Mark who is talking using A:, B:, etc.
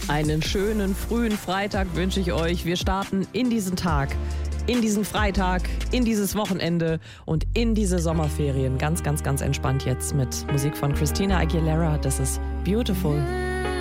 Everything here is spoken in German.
A: Einen schönen frühen Freitag wünsche ich euch. Wir starten in diesen Tag, in diesen Freitag, in dieses Wochenende und in diese Sommerferien. Ganz, ganz, ganz entspannt jetzt mit Musik von Christina Aguilera. Das ist Beautiful.